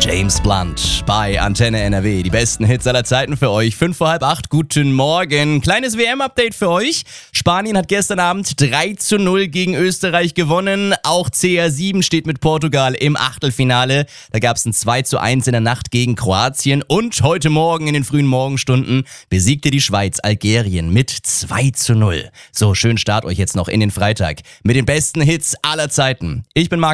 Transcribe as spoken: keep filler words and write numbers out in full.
James Blunt bei Antenne N R W. Die besten Hits aller Zeiten für euch. Fünf vor halb acht. Guten Morgen. Kleines W M-Update für euch. Spanien hat gestern Abend drei zu null gegen Österreich gewonnen. Auch C R sieben steht mit Portugal im Achtelfinale. Da gab es ein zwei zu eins in der Nacht gegen Kroatien. Und heute Morgen in den frühen Morgenstunden besiegte die Schweiz Algerien mit zwei zu null. So, schönen Start euch jetzt noch in den Freitag mit den besten Hits aller Zeiten. Ich bin Marc